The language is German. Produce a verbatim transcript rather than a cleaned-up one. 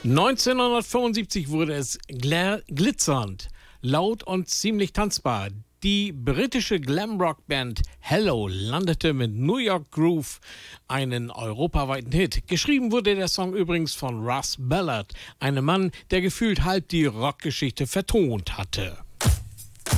neunzehnhundertfünfundsiebzig wurde es gla- glitzernd, laut und ziemlich tanzbar. Die britische Glamrock-Band Hello landete mit New York Groove einen europaweiten Hit. Geschrieben wurde der Song übrigens von Russ Ballard, einem Mann, der gefühlt halb die Rockgeschichte vertont hatte.